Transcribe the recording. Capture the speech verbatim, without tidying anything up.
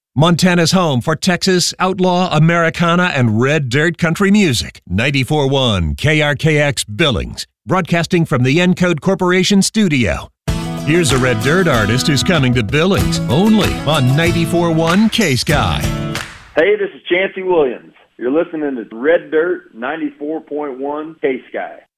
Montana's home for Texas, outlaw, Americana, and red dirt country music. ninety-four point one K R K X Billings, broadcasting from the Encode Corporation studio. Here's a red dirt artist who's coming to Billings, only on ninety-four point one K-Sky. Hey, this is Chancey Williams. You're listening to Red Dirt ninety-four point one K-Sky.